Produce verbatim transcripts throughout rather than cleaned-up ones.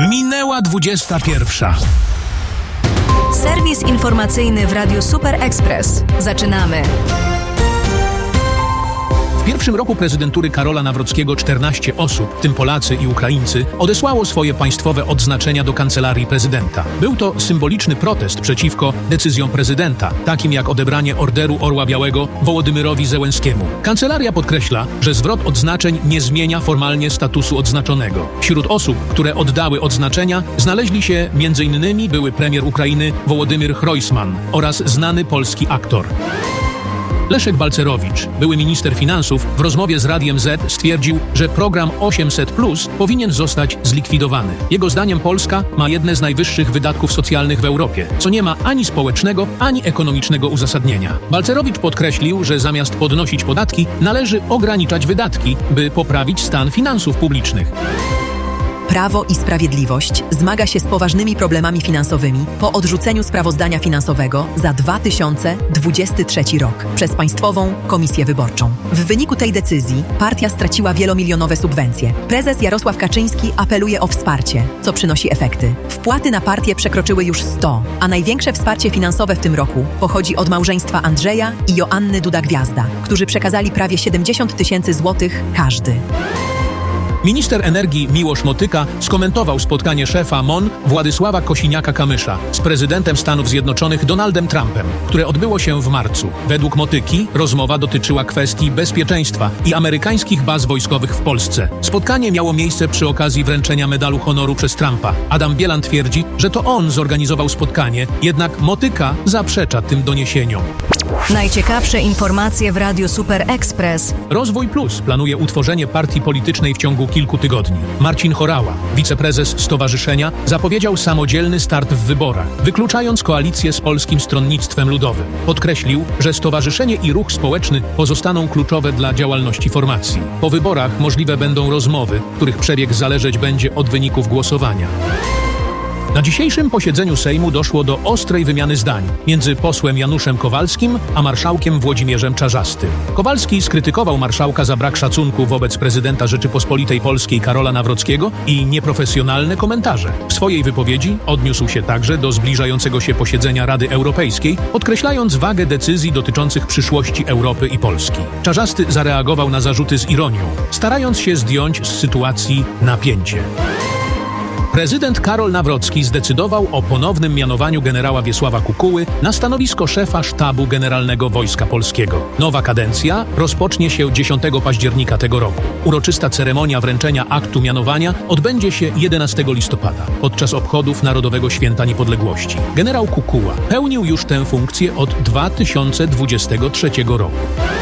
Minęła dwudziesta pierwsza. Serwis informacyjny w Radiu Super Express. Zaczynamy. W pierwszym roku prezydentury Karola Nawrockiego czternaście osób, w tym Polacy i Ukraińcy, odesłało swoje państwowe odznaczenia do kancelarii prezydenta. Był to symboliczny protest przeciwko decyzjom prezydenta, takim jak odebranie Orderu Orła Białego Wołodymyrowi Zełenskiemu. Kancelaria podkreśla, że zwrot odznaczeń nie zmienia formalnie statusu odznaczonego. Wśród osób, które oddały odznaczenia, znaleźli się między innymi były premier Ukrainy Wołodymyr Hrojsman oraz znany polski aktor. Leszek Balcerowicz, były minister finansów, w rozmowie z Radiem Z stwierdził, że program osiemset plus powinien zostać zlikwidowany. Jego zdaniem Polska ma jedne z najwyższych wydatków socjalnych w Europie, co nie ma ani społecznego, ani ekonomicznego uzasadnienia. Balcerowicz podkreślił, że zamiast podnosić podatki, należy ograniczać wydatki, by poprawić stan finansów publicznych. Prawo i Sprawiedliwość zmaga się z poważnymi problemami finansowymi po odrzuceniu sprawozdania finansowego za dwa tysiące dwudziesty trzeci rok przez Państwową Komisję Wyborczą. W wyniku tej decyzji partia straciła wielomilionowe subwencje. Prezes Jarosław Kaczyński apeluje o wsparcie, co przynosi efekty. Wpłaty na partię przekroczyły już sto, a największe wsparcie finansowe w tym roku pochodzi od małżeństwa Andrzeja i Joanny Duda-Gwiazda, którzy przekazali prawie siedemdziesiąt tysięcy złotych każdy. Minister energii Miłosz Motyka skomentował spotkanie szefa M O N Władysława Kosiniaka-Kamysza z prezydentem Stanów Zjednoczonych Donaldem Trumpem, które odbyło się w marcu. Według Motyki rozmowa dotyczyła kwestii bezpieczeństwa i amerykańskich baz wojskowych w Polsce. Spotkanie miało miejsce przy okazji wręczenia medalu honoru przez Trumpa. Adam Bielan twierdzi, że to on zorganizował spotkanie, jednak Motyka zaprzecza tym doniesieniom. Najciekawsze informacje w Radiu Super Express. Rozwój Plus planuje utworzenie partii politycznej w ciągu kilku tygodni. Marcin Horała, wiceprezes stowarzyszenia, zapowiedział samodzielny start w wyborach, wykluczając koalicję z Polskim Stronnictwem Ludowym. Podkreślił, że stowarzyszenie i ruch społeczny pozostaną kluczowe dla działalności formacji. Po wyborach możliwe będą rozmowy, których przebieg zależeć będzie od wyników głosowania. Na dzisiejszym posiedzeniu Sejmu doszło do ostrej wymiany zdań między posłem Januszem Kowalskim a marszałkiem Włodzimierzem Czarzastym. Kowalski skrytykował marszałka za brak szacunku wobec prezydenta Rzeczypospolitej Polskiej Karola Nawrockiego i nieprofesjonalne komentarze. W swojej wypowiedzi odniósł się także do zbliżającego się posiedzenia Rady Europejskiej, podkreślając wagę decyzji dotyczących przyszłości Europy i Polski. Czarzasty zareagował na zarzuty z ironią, starając się zdjąć z sytuacji napięcie. Prezydent Karol Nawrocki zdecydował o ponownym mianowaniu generała Wiesława Kukuły na stanowisko szefa Sztabu Generalnego Wojska Polskiego. Nowa kadencja rozpocznie się dziesiątego października tego roku. Uroczysta ceremonia wręczenia aktu mianowania odbędzie się jedenastego listopada, podczas obchodów Narodowego Święta Niepodległości. Generał Kukuła pełnił już tę funkcję od dwa tysiące dwudziestego trzeciego roku.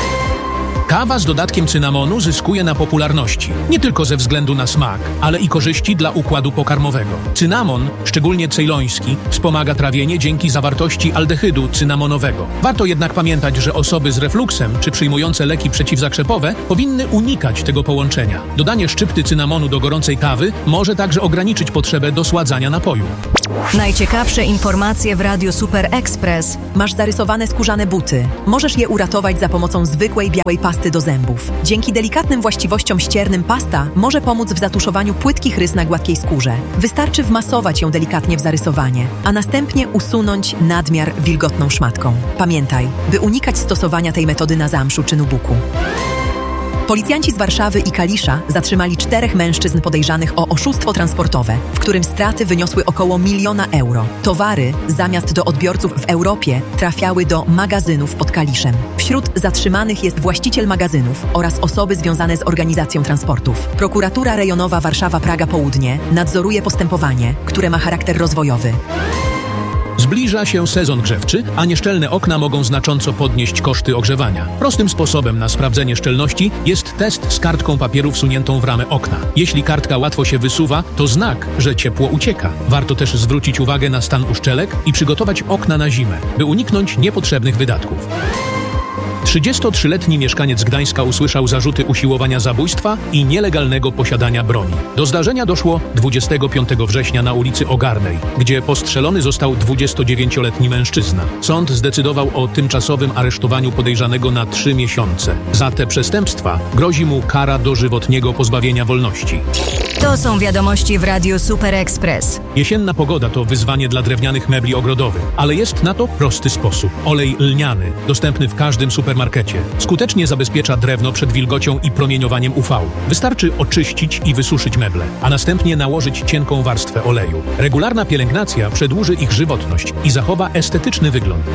Kawa z dodatkiem cynamonu zyskuje na popularności, nie tylko ze względu na smak, ale i korzyści dla układu pokarmowego. Cynamon, szczególnie cejloński, wspomaga trawienie dzięki zawartości aldehydu cynamonowego. Warto jednak pamiętać, że osoby z refluksem czy przyjmujące leki przeciwzakrzepowe powinny unikać tego połączenia. Dodanie szczypty cynamonu do gorącej kawy może także ograniczyć potrzebę dosładzania napoju. Najciekawsze informacje w Radiu Super Express. Masz zarysowane skórzane buty. Możesz je uratować za pomocą zwykłej białej pasty do zębów. Dzięki delikatnym właściwościom ściernym pasta może pomóc w zatuszowaniu płytkich rys na gładkiej skórze. Wystarczy wmasować ją delikatnie w zarysowanie, a następnie usunąć nadmiar wilgotną szmatką. Pamiętaj, by unikać stosowania tej metody na zamszu czy nubuku. Policjanci z Warszawy i Kalisza zatrzymali czterech mężczyzn podejrzanych o oszustwo transportowe, w którym straty wyniosły około miliona euro. Towary, zamiast do odbiorców w Europie, trafiały do magazynów pod Kaliszem. Wśród zatrzymanych jest właściciel magazynów oraz osoby związane z organizacją transportów. Prokuratura Rejonowa Warszawa-Praga Południe nadzoruje postępowanie, które ma charakter rozwojowy. Zbliża się sezon grzewczy, a nieszczelne okna mogą znacząco podnieść koszty ogrzewania. Prostym sposobem na sprawdzenie szczelności jest test z kartką papieru wsuniętą w ramę okna. Jeśli kartka łatwo się wysuwa, to znak, że ciepło ucieka. Warto też zwrócić uwagę na stan uszczelek i przygotować okna na zimę, by uniknąć niepotrzebnych wydatków. trzydziestotrzyletni mieszkaniec Gdańska usłyszał zarzuty usiłowania zabójstwa i nielegalnego posiadania broni. Do zdarzenia doszło dwudziestego piątego września na ulicy Ogarnej, gdzie postrzelony został dwudziestodziewięcioletni mężczyzna. Sąd zdecydował o tymczasowym aresztowaniu podejrzanego na trzy miesiące. Za te przestępstwa grozi mu kara dożywotniego pozbawienia wolności. To są wiadomości w Radiu Super Express. Jesienna pogoda to wyzwanie dla drewnianych mebli ogrodowych, ale jest na to prosty sposób. Olej lniany, dostępny w każdym supermarkecie, skutecznie zabezpiecza drewno przed wilgocią i promieniowaniem U V. Wystarczy oczyścić i wysuszyć meble, a następnie nałożyć cienką warstwę oleju. Regularna pielęgnacja przedłuży ich żywotność i zachowa estetyczny wygląd.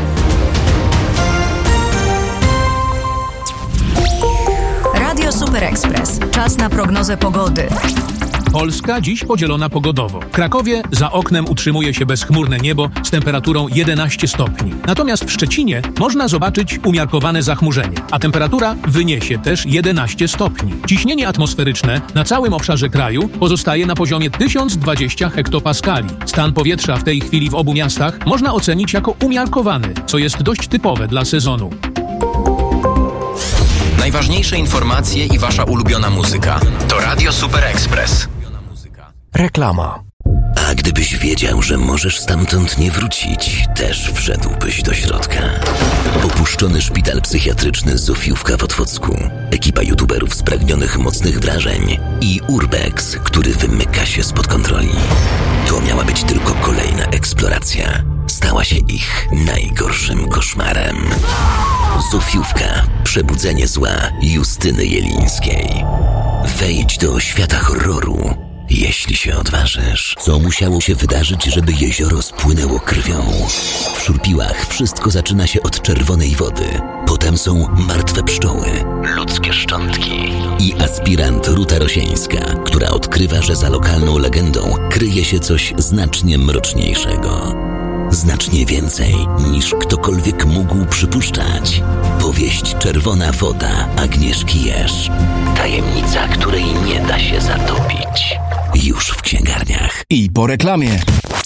Radio Super Express. Czas na prognozę pogody. Polska dziś podzielona pogodowo. W Krakowie za oknem utrzymuje się bezchmurne niebo z temperaturą jedenaście stopni. Natomiast w Szczecinie można zobaczyć umiarkowane zachmurzenie, a temperatura wyniesie też jedenaście stopni. Ciśnienie atmosferyczne na całym obszarze kraju pozostaje na poziomie tysiąc dwadzieścia hektopaskali. Stan powietrza w tej chwili w obu miastach można ocenić jako umiarkowany, co jest dość typowe dla sezonu. Najważniejsze informacje i wasza ulubiona muzyka to Radio Super Express. Reklama. A gdybyś wiedział, że możesz stamtąd nie wrócić, też wszedłbyś do środka. Opuszczony szpital psychiatryczny Zofiówka w Otwocku, ekipa youtuberów spragnionych mocnych wrażeń i Urbex, który wymyka się spod kontroli. To miała być tylko kolejna eksploracja. Stała się ich najgorszym koszmarem. Zofiówka. Przebudzenie zła Justyny Jelińskiej. Wejdź do świata horroru, jeśli się odważysz. Co musiało się wydarzyć, żeby jezioro spłynęło krwią? W Szurpiłach wszystko zaczyna się od czerwonej wody. Potem są martwe pszczoły, ludzkie szczątki i aspirant Ruta Rosieńska, która odkrywa, że za lokalną legendą kryje się coś znacznie mroczniejszego. Znacznie więcej niż ktokolwiek mógł przypuszczać. Powieść Czerwona woda Agnieszki Jerz. Tajemnica, której nie da się zatopić. Już w księgarniach. I po reklamie.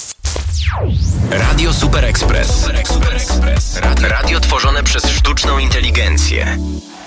Radio Super Express. Radio, radio tworzone przez sztuczną inteligencję.